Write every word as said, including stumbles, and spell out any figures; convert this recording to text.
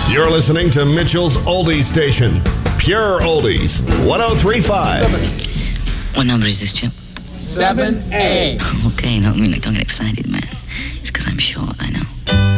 You're listening to Mitchell's Oldies Station. Pure Oldies. one oh three point five. What number is this, Chip? seven A. Okay, no, I mean, like, don't get excited, man. It's because I'm short, I know.